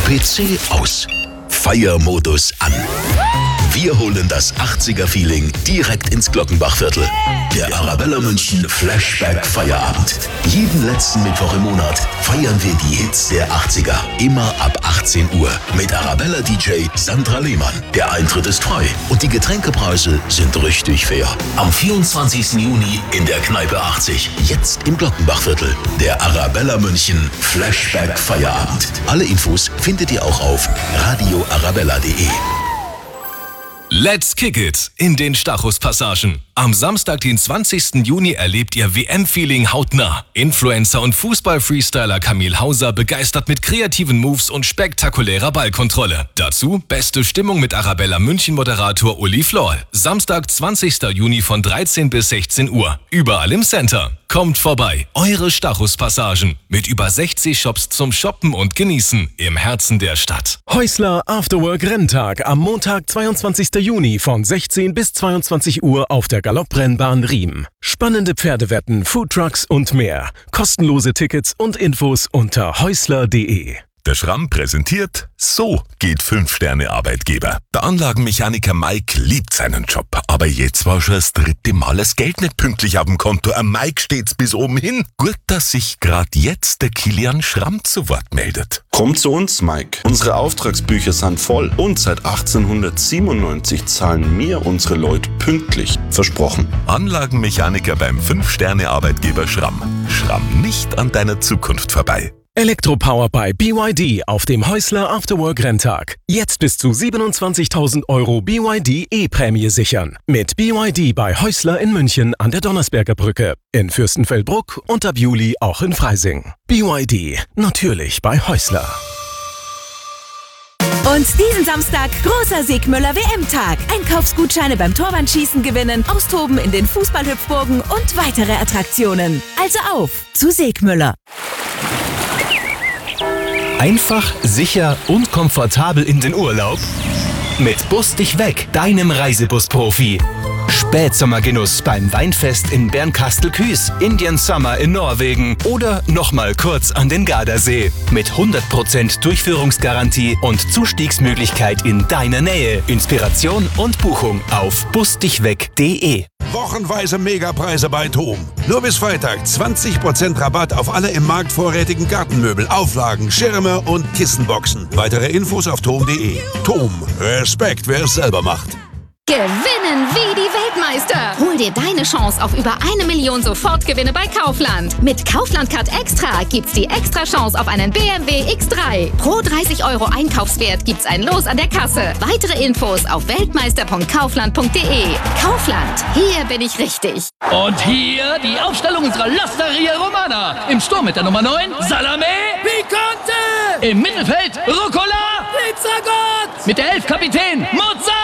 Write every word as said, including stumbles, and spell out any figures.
P C aus. Feiermodus an. Wir holen das achtziger-Feeling direkt ins Glockenbachviertel. Der Arabella München Flashback Feierabend. Jeden letzten Mittwoch im Monat feiern wir die Hits der achtziger. Immer ab achtzehn Uhr. Mit Arabella D J Sandra Lehmann. Der Eintritt ist frei und die Getränkepreise sind richtig fair. Am vierundzwanzigsten Juni in der Kneipe achtzig. Jetzt im Glockenbachviertel. Der Arabella München Flashback Feierabend. Alle Infos findet ihr auch auf radio arabella punkt de. Let's kick it in den Stachus-Passagen. Am Samstag, den zwanzigsten Juni, erlebt ihr W M-Feeling hautnah. Influencer und Fußball-Freestyler Kamil Hauser begeistert mit kreativen Moves und spektakulärer Ballkontrolle. Dazu beste Stimmung mit Arabella München-Moderator Uli Flor. Samstag, zwanzigsten Juni von dreizehn bis sechzehn Uhr. Überall im Center. Kommt vorbei. Eure Stachus-Passagen. Mit über sechzig Shops zum Shoppen und Genießen im Herzen der Stadt. Häusler Afterwork Renntag am Montag, zweiundzwanzigsten Juni von sechzehn bis zweiundzwanzig Uhr auf der Galopprennbahn Riem. Spannende Pferdewetten, Foodtrucks und mehr. Kostenlose Tickets und Infos unter häusler punkt de. Der Schramm präsentiert, so geht Fünf-Sterne-Arbeitgeber. Der Anlagenmechaniker Mike liebt seinen Job, aber jetzt war schon das dritte Mal das Geld nicht pünktlich auf dem Konto. Am Mike steht's bis oben hin. Gut, dass sich gerade jetzt der Kilian Schramm zu Wort meldet. Komm zu uns, Mike. Unsere Auftragsbücher sind voll und seit achtzehnhundertsiebenundneunzig zahlen mir unsere Leute pünktlich. Versprochen. Anlagenmechaniker beim Fünf-Sterne-Arbeitgeber Schramm. Schramm nicht an deiner Zukunft vorbei. Elektropower bei B Y D auf dem Häusler Afterwork Renntag. Jetzt bis zu siebenundzwanzigtausend Euro B Y D E-Prämie sichern. Mit B Y D bei Häusler in München an der Donnersberger Brücke, in Fürstenfeldbruck und ab Juli auch in Freising. B Y D, natürlich bei Häusler. Und diesen Samstag großer Segmüller W M-Tag. Einkaufsgutscheine beim Torwandschießen gewinnen, austoben in den Fußballhüpfburgen und weitere Attraktionen. Also auf zu Segmüller. Einfach, sicher und komfortabel in den Urlaub? Mit Bus dich weg, deinem Reisebus-Profi. Spätsommergenuss beim Weinfest in Bernkastel-Kues, Indian Summer in Norwegen oder nochmal kurz an den Gardasee. Mit hundert Prozent Durchführungsgarantie und Zustiegsmöglichkeit in deiner Nähe. Inspiration und Buchung auf busdichweg punkt de. Wochenweise Megapreise bei TOM. Nur bis Freitag zwanzig Prozent Rabatt auf alle im Markt vorrätigen Gartenmöbel, Auflagen, Schirme und Kissenboxen. Weitere Infos auf tom punkt de. TOM. Respekt, wer es selber macht. Gewinnen wie die Weltmeister. Hol dir deine Chance auf über eine Million Sofortgewinne bei Kaufland. Mit Kaufland Card Extra gibt's die extra Chance auf einen B M W X drei. Pro dreißig Euro Einkaufswert gibt's ein Los an der Kasse. Weitere Infos auf weltmeister punkt kaufland punkt de. Kaufland, hier bin ich richtig. Und hier die Aufstellung unserer L'Osteria Romana. Im Sturm mit der Nummer neun, Salame Picante. Im Mittelfeld, Rucola Pizzagott. Mit der elf, Kapitän Mozart.